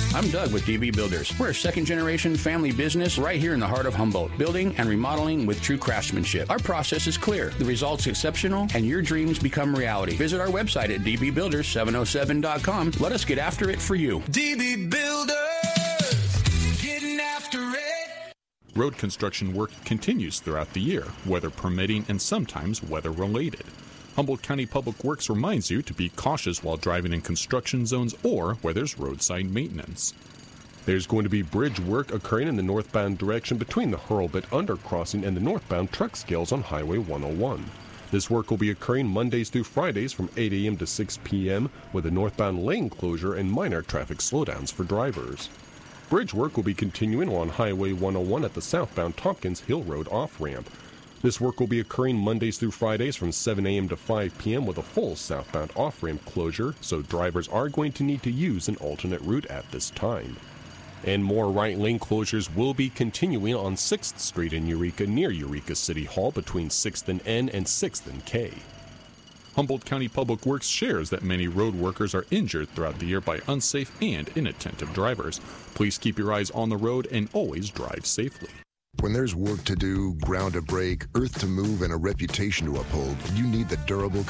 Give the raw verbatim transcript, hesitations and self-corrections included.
I'm Doug with D B Builders. We're a second-generation family business right here in the heart of Humboldt, building and remodeling with true craftsmanship. Our process is clear, the results exceptional, and your dreams become reality. Visit our website at d b builders seven oh seven dot com. Let us get after it for you. D B Builders, getting after it. Road construction work continues throughout the year, weather permitting and sometimes weather-related. Humboldt County Public Works reminds you to be cautious while driving in construction zones or where there's roadside maintenance. There's going to be bridge work occurring in the northbound direction between the Hurlbut undercrossing and the northbound truck scales on Highway one oh one. This work will be occurring Mondays through Fridays from eight a.m. to six p.m. with a northbound lane closure and minor traffic slowdowns for drivers. Bridge work will be continuing on Highway one oh one at the southbound Tompkins Hill Road off-ramp. This work will be occurring Mondays through Fridays from seven a.m. to five p.m. with a full southbound off-ramp closure, so drivers are going to need to use an alternate route at this time. And more right lane closures will be continuing on sixth Street in Eureka near Eureka City Hall between sixth and N and sixth and K. Humboldt County Public Works shares that many road workers are injured throughout the year by unsafe and inattentive drivers. Please keep your eyes on the road and always drive safely. When there's work to do, ground to break, earth to move, and a reputation to uphold, you need the durable